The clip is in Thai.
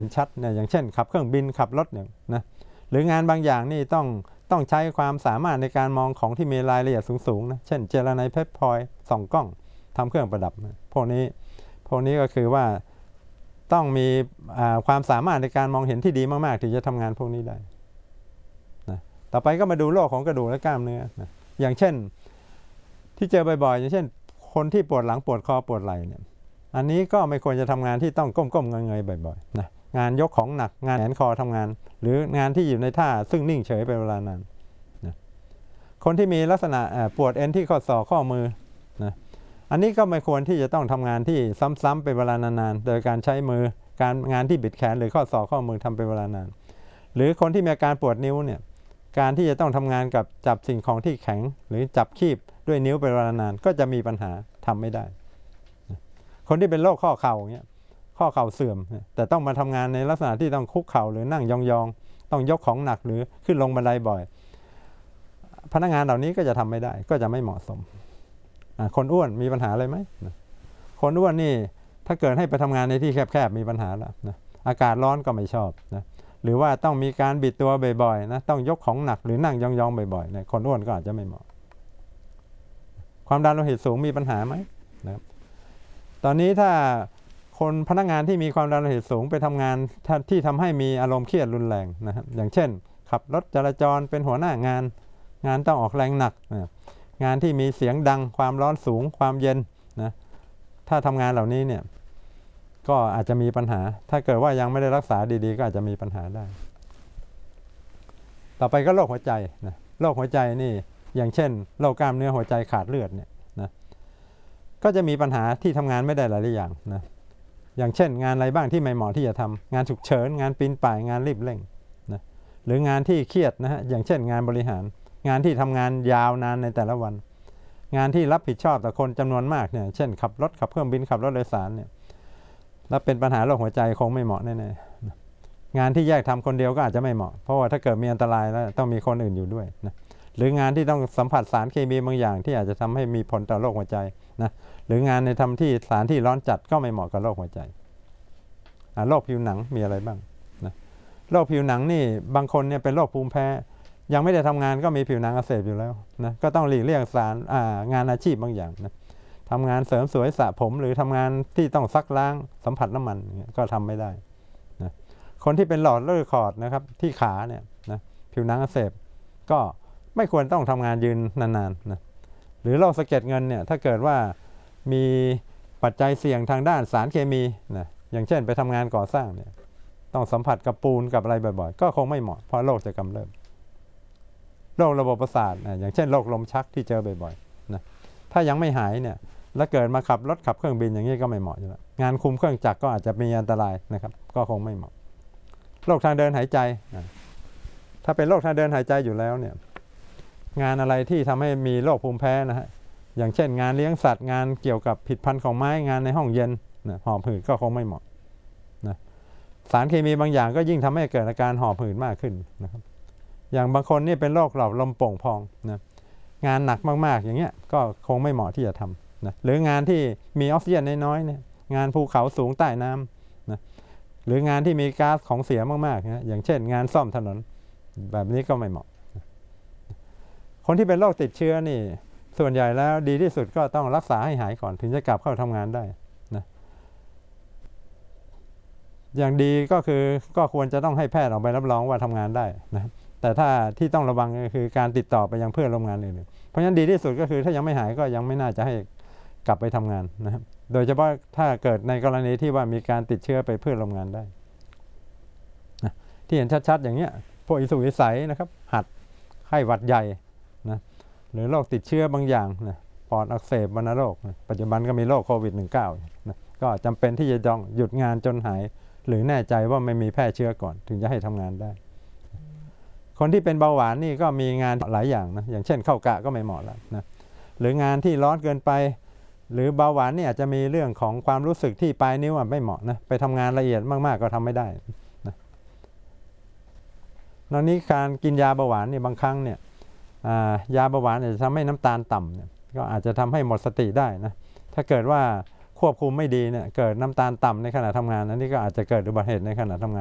ชัดเนี่ยอย่างเช่นขับเครื่องบินขับรถเนี่ยนะหรืองานบางอย่างนี่ต้องใช้ความสามารถในการมองของที่มีรายละเอียดสูงๆนะเช่นเจรไนเพชรพลอยส่องกล้องทำเครื่องประดับนะพวกนี้ก็คือว่าต้องมีความสามารถในการมองเห็นที่ดีมากๆถึงจะทำงานพวกนี้ได้นะต่อไปก็มาดูโรคของกระดูกและกล้ามเนื้อนะอย่างเช่นที่เจอบ่อยๆอย่างเช่นคนที่ปวดหลังปวดคอปวดไหล่เนี่ยอันนี้ก็ไม่ควรจะทำงานที่ต้องก้มๆเงยๆบ่อยๆนะงานยกของหนักงานแขนคอทำงานหรืองานที่อยู่ในท่าซึ่งนิ่งเฉยเป็นเวลานานนะคนที่มีลักษณะปวดเอ็นที่ข้อศอกข้อมือนะอันนี้ก็ไม่ควรที่จะต้องทำงานที่ซ้ำๆเป็นเวลานานๆโดยการใช้มือการงานที่บิดแขนหรือข้อศอกข้อมือทำเป็นเวลานานหรือคนที่มีอาการปวดนิ้วเนี่ยการที่จะต้องทำงานกับจับสิ่งของที่แข็งหรือจับคีบด้วยนิ้วเป็นเวลานานก็จะมีปัญหาทำไม่ได้คนที่เป็นโรคข้อเข่าอย่างเงี้ยข้อเข่าเสื่อมแต่ต้องมาทำงานในลักษณะที่ต้องคุกเข่าหรือนั่งยองๆต้องยกของหนักหรือขึ้นลงบันไดบ่อยพนักงานเหล่านี้ก็จะทำไม่ได้ก็จะไม่เหมาะสมคนอ้วนมีปัญหาอะไรไหมคนอ้วนนี่ถ้าเกิดให้ไปทำงานในที่แคบๆมีปัญหาแล้วนะอากาศร้อนก็ไม่ชอบนะหรือว่าต้องมีการบิดตัวบ่อยๆนะต้องยกของหนักหรือนั่งยองๆบ่อยๆนะคนอ้วนก็อาจจะไม่เหมาะความดันโลหิตสูงมีปัญหาไหมนะครับตอนนี้ถ้าคนพนักงานที่มีความดันโลหิตสูงไปทำงานที่ทำให้มีอารมณ์เครียดรุนแรงนะครับอย่างเช่นขับรถจราจรเป็นหัวหน้างานต้องออกแรงหนักงานที่มีเสียงดังความร้อนสูงความเย็นนะถ้าทำงานเหล่านี้เนี่ยก็อาจจะมีปัญหาถ้าเกิดว่ายังไม่ได้รักษาดีๆก็อาจจะมีปัญหาได้ต่อไปก็โรคหัวใจนะโรคหัวใจนี่อย่างเช่นโรคกล้ามเนื้อหัวใจขาดเลือดเนี่ยนะก็จะมีปัญหาที่ทำงานไม่ได้หลายอย่างนะอย่างเช่นงานอะไรบ้างที่ไม่เหมาะที่จะทำงานฉุกเฉินงานปีนป่ายงานรีบเร่งนะหรืองานที่เครียดนะฮะอย่างเช่นงานบริหารงานที่ทำงานยาวนานในแต่ละวันงานที่รับผิดชอบต่อคนจำนวนมากเนี่ยเช่นขับรถขับเครื่องบินขับรถโดยสารเนี่ยแล้วเป็นปัญหาโรคหัวใจคงไม่เหมาะแน่ๆงานที่แยกทำคนเดียวก็อาจจะไม่เหมาะเพราะว่าถ้าเกิดมีอันตรายแล้วต้องมีคนอื่นอยู่ด้วยนะหรืองานที่ต้องสัมผัสสารเคมีบางอย่างที่อาจจะทำให้มีผลต่อโรคหัวใจนะหรืองานในทำที่สถานที่ร้อนจัดก็ไม่เหมาะกับโรคหัวใจโรคผิวหนังมีอะไรบ้างนะโรคผิวหนังนี่บางคนเนี่ยเป็นโรคภูมิแพ้ยังไม่ได้ทำงานก็มีผิวหนังอักเสบอยู่แล้วนะก็ต้องหลีกเลี่ยงงานอาชีพบางอย่างนะทำงานเสริมสวยสระผมหรือทำงานที่ต้องซักล้างสัมผัสน้ำมันก็ทำไม่ได้นะคนที่เป็นหลอดเลือดขอดนะครับที่ขาเนี่ยนะผิวหนังอักเสบก็ไม่ควรต้องทำงานยืนนานๆนะหรือโรคสะเก็ดเงินเนี่ยถ้าเกิดว่ามีปัจจัยเสี่ยงทางด้านสารเคมีนะอย่างเช่นไปทำงานก่อสร้างเนี่ยต้องสัมผัสกับปูนกับอะไรบ่อยๆก็คงไม่เหมาะเพราะโรคจะกำเริบโรคระบบประสาทอย่างเช่นโรคลมชักที่เจอบ่อยๆนะถ้ายังไม่หายเนี่ยแล้วเกิดมาขับรถขับเครื่องบินอย่างนี้ก็ไม่เหมาะอยู่แล้วงานคุมเครื่องจักรก็อาจจะมีอันตรายนะครับก็คงไม่เหมาะโรคทางเดินหายใจถ้าเป็นโรคทางเดินหายใจอยู่แล้วเนี่ยงานอะไรที่ทำให้มีโรคภูมิแพ้นะฮะอย่างเช่นงานเลี้ยงสัตว์งานเกี่ยวกับผลิตภัณฑ์ของไม้งานในห้องเย็นนะหอบหืดก็คงไม่เหมาะนะสารเคมีบางอย่างก็ยิ่งทำให้เกิดอาการหอบหืดมากขึ้นนะครับอย่างบางคนนี่เป็นโรคหลอดลมโป่งพองนะงานหนักมากๆอย่างเงี้ยก็คงไม่เหมาะที่จะทำนะหรืองานที่มีออกซิเจนน้อยๆเนี่ยงานภูเขาสูงใต้น้ำนะหรืองานที่มีก๊าซของเสียมากๆนะอย่างเช่นงานซ่อมถนนแบบนี้ก็ไม่เหมาะคนที่เป็นโรคติดเชื้อนี่ส่วนใหญ่แล้วดีที่สุดก็ต้องรักษาให้หายก่อนถึงจะกลับเข้าทำงานได้นะอย่างดีก็คือก็ควรจะต้องให้แพทย์ออกใบรับรองว่าทำงานได้นะแต่ถ้าที่ต้องระวังก็คือการติดต่อไปยังเพื่อนร่วมงานอื่นๆเพราะฉะนั้นดีที่สุดก็คือถ้ายังไม่หายก็ยังไม่น่าจะให้กลับไปทำงานนะครับโดยเฉพาะถ้าเกิดในกรณีที่ว่ามีการติดเชื้อไปเพื่อนร่วมงานได้นะที่เห็นชัดๆอย่างเงี้ยพวกอิสุกอิสัยนะครับหัดไข้หวัดใหญ่นะหรือโรคติดเชื้อบางอย่างนะปอดอักเสบวัณโรคนะปัจจุบันก็มีโรคโควิด -19 นะก็จำเป็นที่จะต้องหยุดงานจนหายหรือแน่ใจว่าไม่มีแพร่เชื้อก่อนถึงจะให้ทำงานได้คนที่เป็นเบาหวานนี่ก็มีงานหลายอย่างนะอย่างเช่นเข้ากะก็ไม่เหมาะแล้วนะหรืองานที่ร้อนเกินไปหรือเบาหวานนี่อาจจะมีเรื่องของความรู้สึกที่ปลายนิ้วไม่เหมาะนะไปทำงานละเอียดมากๆก็ทำไม่ได้นะนอกนี้การกินยาเบาหวานนี่บางครั้งเนี่ยยาเบาหวานอาจจะทำให้น้ำตาลต่ำเนี่ยก็อาจจะทำให้หมดสติได้นะถ้าเกิดว่าควบคุมไม่ดีเนี่ยเกิดน้ำตาลต่ำในขณะทำงานอันนี้ก็อาจจะเกิดอุบัติเหตุในขณะทำงาน